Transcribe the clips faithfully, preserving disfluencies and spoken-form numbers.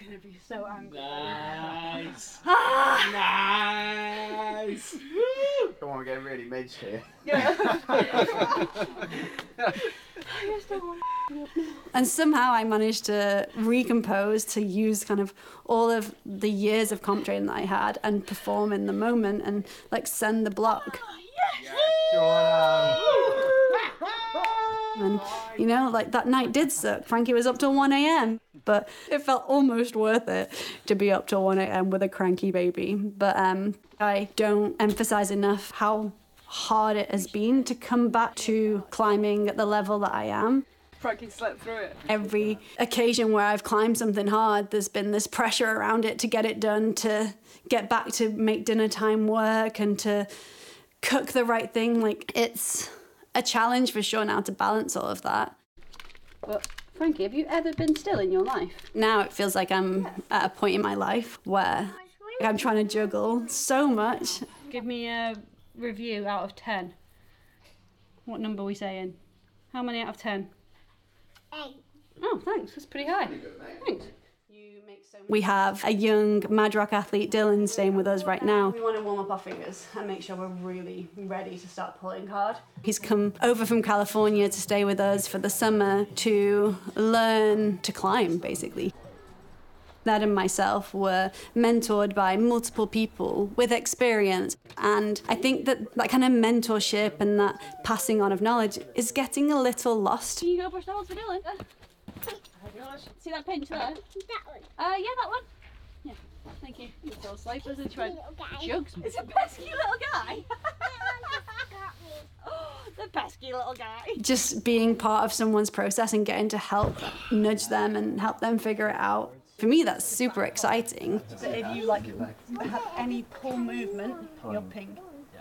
gonna be so angry. Nice. Ah! Nice. Come on, we're getting really midge here. Yeah. I just don't want to. And somehow I managed to recompose, to use kind of all of the years of comp training that I had and perform in the moment and like send the block. Oh, yes! And, you know, like that night did suck. Frankie was up till one a.m. But it felt almost worth it to be up till one a.m. with a cranky baby. But um, I don't emphasize enough how hard it has been to come back to climbing at the level that I am. Frankie slept through it. Every occasion where I've climbed something hard, there's been this pressure around it to get it done, to get back to make dinner time work and to cook the right thing. Like, it's a challenge for sure now to balance all of that. But Frankie, have you ever been still in your life? Now it feels like I'm at a point in my life where I'm trying to juggle so much. Give me a review out of ten. What number are we saying? How many out of ten? Eight. Oh, thanks. That's pretty high. Thanks. We have a young Mad Rock athlete, Dylan, staying with us right now. We want to warm up our fingers and make sure we're really ready to start pulling hard. He's come over from California to stay with us for the summer to learn to climb, basically. Ned and myself were mentored by multiple people with experience, and I think that that kind of mentorship and that passing on of knowledge is getting a little lost. Can you go brush the holes for Dylan? See that pinch there? That one. Uh, yeah, that one. Yeah, thank you. You're so slippers and Little guy. jugs. It's a pesky little guy. That one just got me. Oh, the pesky little guy. Just being part of someone's process and getting to help nudge them and help them figure it out. For me, that's super exciting. So if you like have any pull movement, you're ping.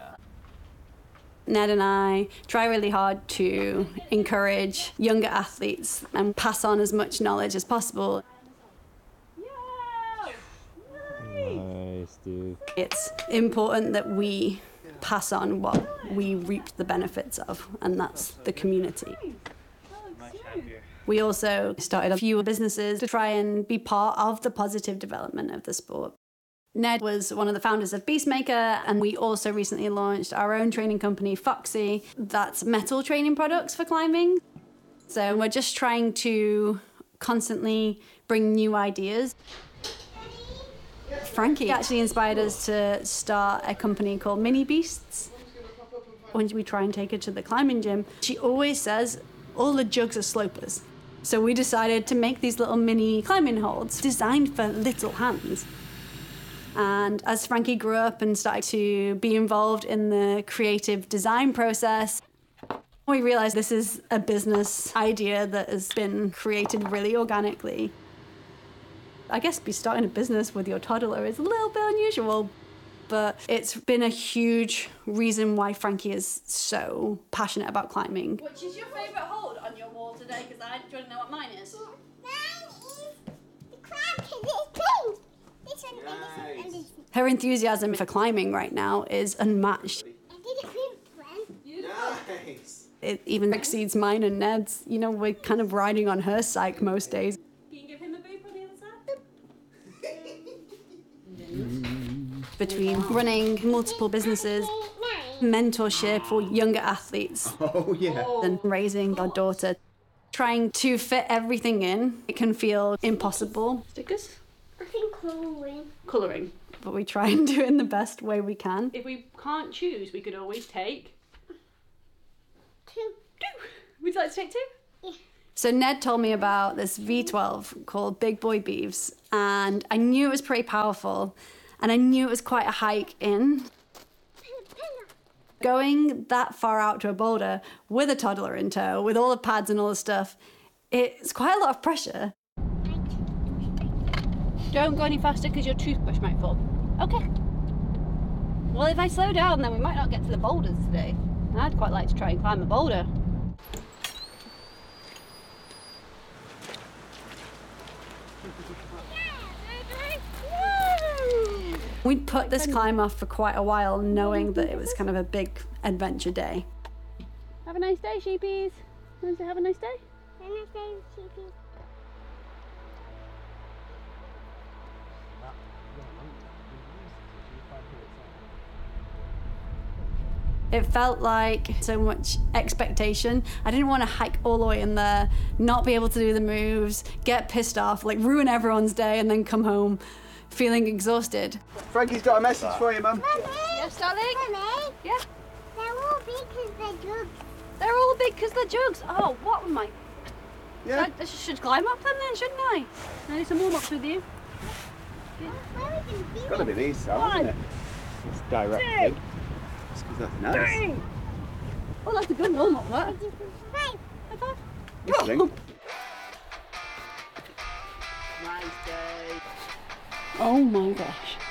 Ned and I try really hard to encourage younger athletes and pass on as much knowledge as possible. Yeah. Nice, dude. It's important that we pass on what we reap the benefits of, and that's the community. We also started a few businesses to try and be part of the positive development of the sport. Ned was one of the founders of Beastmaker, and we also recently launched our own training company, Foxy, that's metal training products for climbing. So we're just trying to constantly bring new ideas. Frankie actually inspired us to start a company called Mini Beasts. When we try and take her to the climbing gym, she always says, all the jugs are slopers. So we decided to make these little mini climbing holds designed for little hands. And as Frankie grew up and started to be involved in the creative design process, we realized this is a business idea that has been created really organically. I guess be starting a business with your toddler is a little bit unusual, but it's been a huge reason why Frankie is so passionate about climbing. Which is your favourite hold on your wall today? Because I don't know what mine is. Mine is the crab and this pink. This one and this one and this one. Her enthusiasm for climbing right now is unmatched. I did a pink one. Nice. It even exceeds mine and Ned's. You know, we're kind of riding on her psyche most days. Can you give him a boop on the other side? Between running multiple businesses, mentorship for younger athletes, Oh, yeah. and raising our daughter, trying to fit everything in, it can feel impossible. Stickers? I think colouring. Colouring. But we try and do it in the best way we can. If we can't choose, we could always take Two. two. Would you like to take two? So Ned told me about this V twelve called Big Boy Beeves, and I knew it was pretty powerful, and I knew it was quite a hike in. Going that far out to a boulder with a toddler in tow, with all the pads and all the stuff, it's quite a lot of pressure. Don't go any faster because your toothbrush might fall. Okay. Well, if I slow down, then we might not get to the boulders today. I'd quite like to try and climb a boulder. We'd put this climb off for quite a while, knowing that it was kind of a big adventure day. Have a nice day, sheepies. Want to have a nice day? And I say, Chippy. It felt like so much expectation. I didn't want to hike all the way in there, not be able to do the moves, get pissed off, like ruin everyone's day, and then come home feeling exhausted. Frankie's got a message for you, Mum. Mummy. Yes, darling? Mummy. Yeah. They're all big because they're jugs. They're all big because they're jugs. Oh, what am I? Yeah. I, I should climb up them then, shouldn't I? I need some warm-ups with you. Where are we going to be? It's got to be these, so, One, isn't it? It's directly. It's because that's nice. Three. Oh, that's a good warm-up, that. Right. High five. You think? Nice day. Oh my gosh.